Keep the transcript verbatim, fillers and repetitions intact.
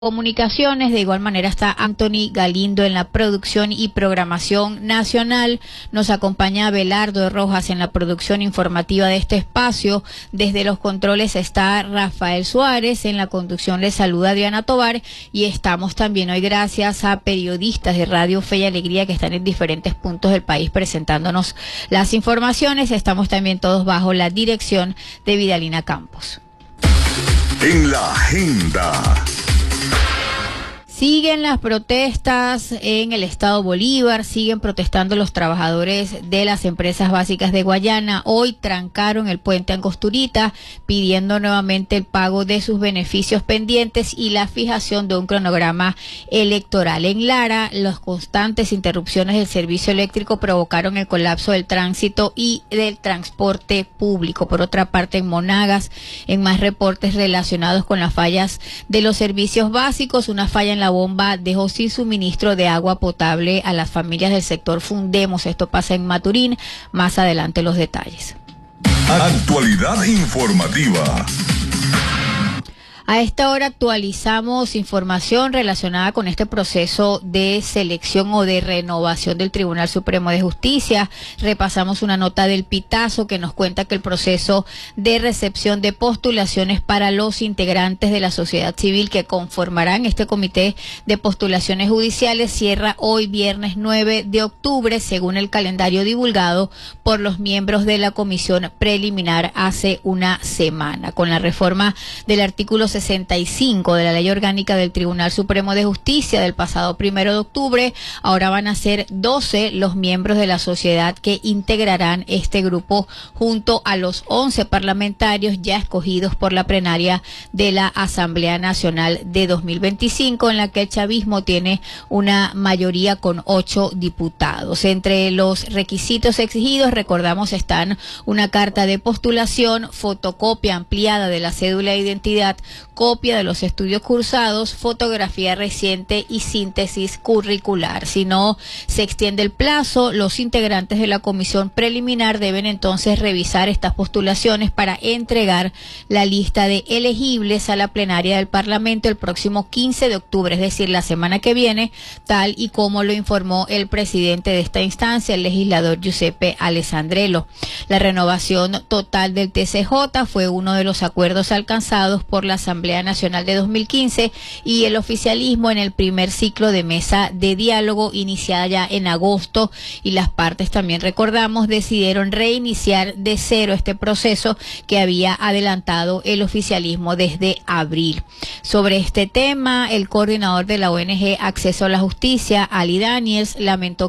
Comunicaciones. De igual manera está Anthony Galindo en la producción y programación nacional. Nos acompaña Abelardo Rojas en la producción informativa de este espacio. Desde los controles está Rafael Suárez. En la conducción les saluda Diana Tovar. Y estamos también hoy gracias a periodistas de Radio Fe y Alegría que están en diferentes puntos del país presentándonos las informaciones. Estamos también todos bajo la dirección de Vidalina Campos. En la agenda. Siguen las protestas en el estado Bolívar, siguen protestando los trabajadores de las empresas básicas de Guayana. Hoy trancaron el puente Angosturita pidiendo nuevamente el pago de sus beneficios pendientes y la fijación de un cronograma electoral. En Lara, las constantes interrupciones del servicio eléctrico provocaron el colapso del tránsito y del transporte público. Por otra parte, en Monagas, en más reportes relacionados con las fallas de los servicios básicos, una falla en la bomba dejó sin suministro de agua potable a las familias del sector Fundemos. Esto pasa en Maturín. Más adelante los detalles. Actualidad informativa. A esta hora actualizamos información relacionada con este proceso de selección o de renovación del Tribunal Supremo de Justicia. Repasamos una nota del Pitazo que nos cuenta que el proceso de recepción de postulaciones para los integrantes de la sociedad civil que conformarán este comité de postulaciones judiciales cierra hoy viernes nueve de octubre, según el calendario divulgado por los miembros de la comisión preliminar hace una semana. Con la reforma del artículo sesenta y cinco de la Ley Orgánica del Tribunal Supremo de Justicia del pasado primero de octubre, ahora van a ser doce los miembros de la sociedad que integrarán este grupo junto a los once parlamentarios ya escogidos por la plenaria de la Asamblea Nacional de dos mil veinticinco, en la que el chavismo tiene una mayoría con ocho diputados. Entre los requisitos exigidos, recordamos, están una carta de postulación, fotocopia ampliada de la cédula de identidad, copia de los estudios cursados, fotografía reciente y síntesis curricular. Si no se extiende el plazo, los integrantes de la comisión preliminar deben entonces revisar estas postulaciones para entregar la lista de elegibles a la plenaria del Parlamento el próximo quince de octubre, es decir, la semana que viene, tal y como lo informó el presidente de esta instancia, el legislador Giuseppe Alessandrello. La renovación total del T C J fue uno de los acuerdos alcanzados por la Asamblea Nacional de dos mil quince y el oficialismo en el primer ciclo de mesa de diálogo iniciada ya en agosto, y las partes, también recordamos, decidieron reiniciar de cero este proceso que había adelantado el oficialismo desde abril. Sobre este tema, el coordinador de la O N G Acceso a la Justicia, Ali Daniels, lamentó